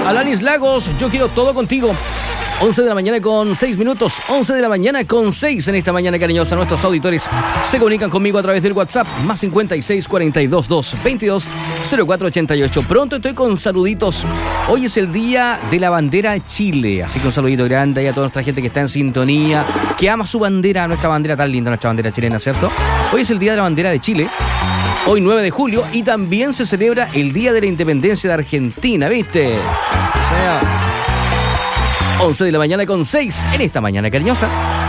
Alanis Lagos, yo quiero todo contigo. 11 de la mañana con 6 minutos, 11 de la mañana con 6 en esta mañana cariñosa. Nuestros auditores se comunican conmigo a través del WhatsApp, más 56 42 2 22 04 88. Pronto estoy con saluditos. Hoy es el día de la bandera Chile, así que un saludito grande ahí a toda nuestra gente que está en sintonía, que ama su bandera, nuestra bandera tan linda, nuestra bandera chilena, ¿cierto? Hoy es el día de la bandera de Chile. Hoy 9 de julio y también se celebra el Día de la Independencia de Argentina, ¿viste? O sea, 11 de la mañana con 6 en esta mañana cariñosa.